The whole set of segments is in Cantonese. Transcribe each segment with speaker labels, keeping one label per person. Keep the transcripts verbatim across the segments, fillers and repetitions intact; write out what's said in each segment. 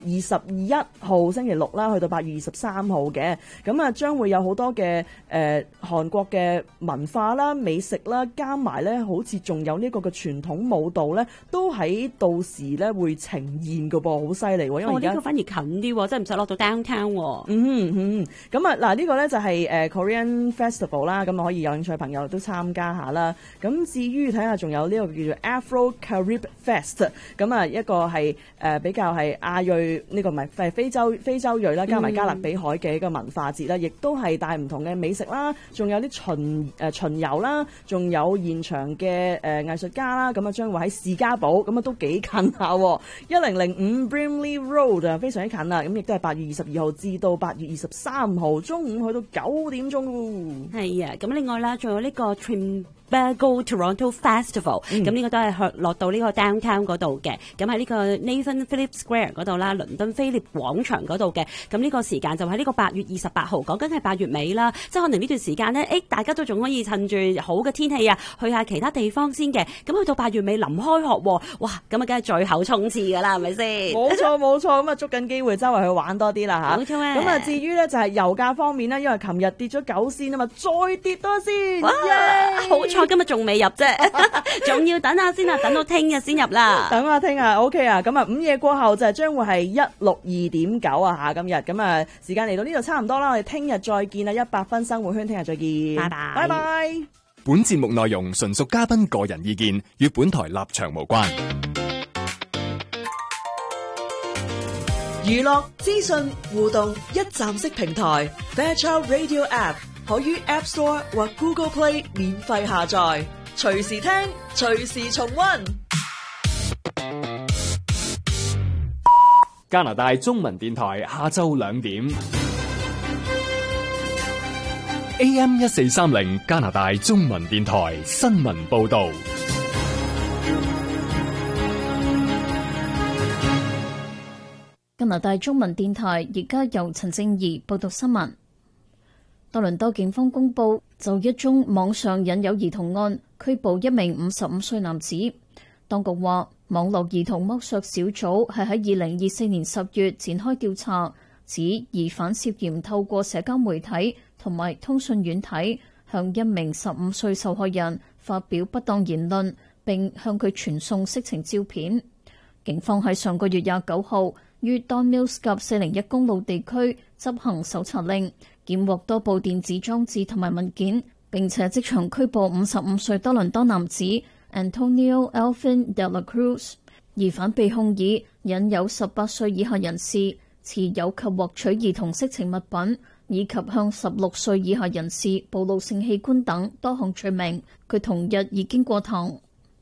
Speaker 1: 二十一號星期六啦，去到八月二十三號嘅，咁啊將會有好多嘅誒韓國嘅文化啦、美食啦，加埋咧好似仲有呢個嘅傳統舞蹈咧，都喺到時咧會呈現㗎噃，好犀利喎！因為而家
Speaker 2: 呢個反而近啲喎，即係唔使落到 downtown 喎。
Speaker 1: 嗯嗯，咁啊嗱，呢個咧就係誒 Korean Festival 啦，咁可以有興趣嘅朋友都參加下啦。咁至於睇下仲有呢個叫做 Afro Carib Fest，咁啊一個係誒比較係亞裔。呢、這個唔係係非洲非洲裔啦，加埋加勒比海嘅一個文化節啦，亦、嗯、都係帶唔同嘅美食啦，仲有啲巡誒、呃、巡遊啦，仲有現場嘅誒、呃、藝術家啦，咁啊將會喺士嘉堡，咁啊都幾近下，一零零五 Brimley Road 啊，非常之近啊，咁亦都係八月二十二號至到八月二十三號中午去到九點鐘喎。係
Speaker 2: 啊，咁另外啦，仲有呢個 Trimbago Toronto Festival，咁呢、嗯、個都係去落到呢個 downtown 嗰度嘅，咁喺呢個 Nathan Phillips Square 嗰度啦。倫敦菲臘廣場嗰度嘅，咁呢個時間就喺呢個八月二十八號，講緊係八月尾啦，即係可能呢段時間咧，誒大家都仲可以趁住好嘅天氣啊，去下其他地方先嘅。咁去到八月尾臨開學，哇，咁啊梗係最後衝刺噶啦，係咪先？
Speaker 1: 冇錯冇錯，咁啊捉緊機會周圍去玩多啲啦吓。
Speaker 2: 冇錯啊。
Speaker 1: 咁啊至於咧就係油價方面咧，因為琴日跌咗九仙啊嘛，再跌多先。
Speaker 2: 哇！好彩今日仲未入啫，仲要等下先啊，等到聽日先入啦。
Speaker 1: 等下聽啊 ，OK 啊，咁啊午夜過後就係將會係一六二點九啊吓，今日咁啊時間嚟到呢度差唔多啦，我哋聽日再見啦，一百分生活圈聽日再見，
Speaker 2: 拜拜，
Speaker 1: 拜拜。
Speaker 3: 本節目內容純屬嘉賓個人意見，與本台立場無關。
Speaker 4: 娛樂資訊互動一站式平台 Fairchild Radio App 可於 App Store 或 Google Play 免費下載，隨時聽，隨時重溫。
Speaker 5: 加拿大中文電台下晝兩點 A M 一四三零加拿大中文電台新聞報道。
Speaker 6: 加拿大中文電台而家由陳正儀報道新聞。多倫多警方公布就一宗網上引誘兒童案拘捕一名五十五歲男子。當局話，網絡兒童剝削小組係喺二零二四年十月展開調查，指疑犯涉嫌透過社交媒體同埋通訊軟體向一名十五歲受害人發表不當言論，並向佢傳送色情照片。警方喺上個月廿九號於 Don Mills 及四零一公路地區執行搜查令，檢獲多部電子裝置同埋文件，並且即場拘捕五十五歲多倫多男子 Antonio Alvin de la Cruz。疑犯被控以引誘十八歲以下人士持有及獲取兒童色情物品，以及向十六歲以下人士暴露性器官等多項罪名。佢同日已經過堂。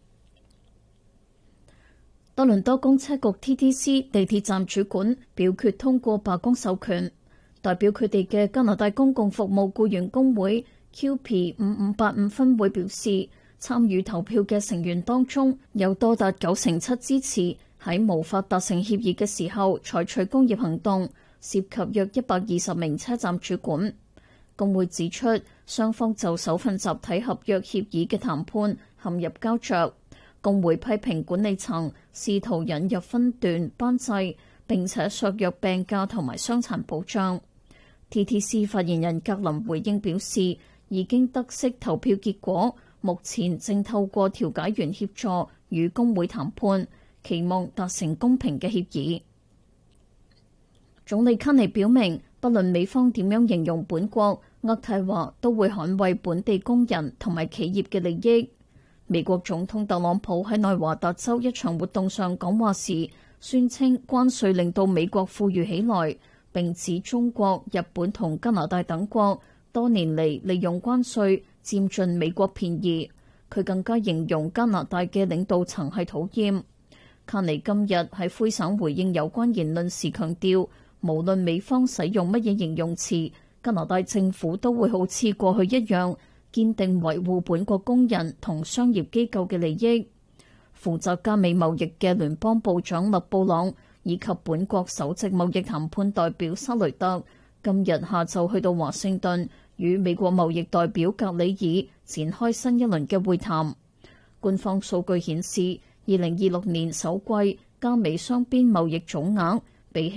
Speaker 6: 多倫多公車局 T T C 地鐵站主管表決通過罷工授權，代表佢哋嘅加拿大公共服務僱員工會 Q P 五五八五分會表示，參與投票嘅成員當中有多達九成七支持喺無法達成協議嘅時候採取工業行動，涉及約一百二十名車站主管。工會指出，雙方就首份集體合約協議嘅談判陷入膠着。工會批評管理層試圖引入分段班制，並且削弱病假同埋傷殘保障。T T C 發言人格林回應表示，已經得悉投票結果，目前正透過調解員協助與工會談判，期望達成公平嘅協議。總理卡尼表明，不論美方點樣形容本國，渥太華都會捍衛本地工人同埋企業嘅利益。美國總統特朗普喺內華達州一場活動上講話時，宣稱關稅令到美國富裕起來，並指中國、日本同加拿大等國多年嚟利用關稅佔盡美國便宜。佢更加形容加拿大嘅領導層係討厭。卡尼今日喺魁省回應有關言論時強調，無論美方使用乜嘢形容詞，加拿大政府都會好似過去一樣，堅定維護本國工人同商業機構嘅利益。負責加美貿易嘅聯邦部長勒布朗以及本國首席貿易談判代表沙雷特今日下晝去到華盛頓，與美國貿易代表格里爾展開新一輪嘅會談。官方數據顯示，二零二六年首季加美雙邊貿易總額